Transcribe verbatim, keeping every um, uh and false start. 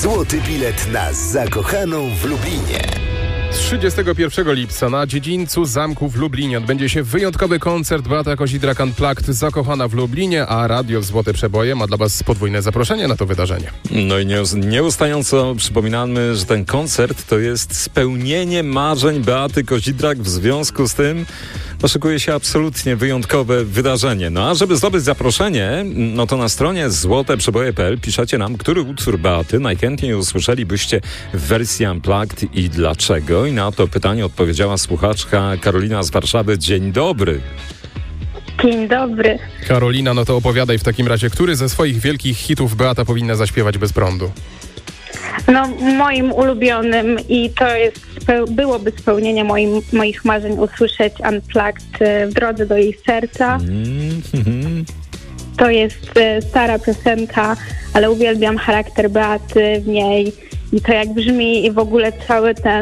złoty bilet na zakochaną w Lublinie. trzydziestego pierwszego lipca na dziedzińcu zamku w Lublinie odbędzie się wyjątkowy koncert Beata Kozidrak Unplugged Zakochana w Lublinie, a Radio Złote Przeboje ma dla Was podwójne zaproszenie na to wydarzenie. No i nieustająco przypominamy, że ten koncert to jest spełnienie marzeń Beaty Kozidrak. W związku z tym szykuje się absolutnie wyjątkowe wydarzenie. No a żeby zdobyć zaproszenie, no to na stronie złote przeboje kropka p l piszecie nam, który utwór Beaty najchętniej usłyszelibyście w wersji Unplugged i dlaczego. I na to pytanie odpowiedziała słuchaczka Karolina z Warszawy. Dzień dobry. Dzień dobry. Karolina, no to opowiadaj w takim razie, który ze swoich wielkich hitów Beata powinna zaśpiewać bez prądu? No, moim ulubionym i to jest, byłoby spełnienie moim, moich marzeń usłyszeć Unplugged w drodze do jej serca. Mm-hmm. To jest stara piosenka, ale uwielbiam charakter Beaty w niej i to jak brzmi i w ogóle cały ten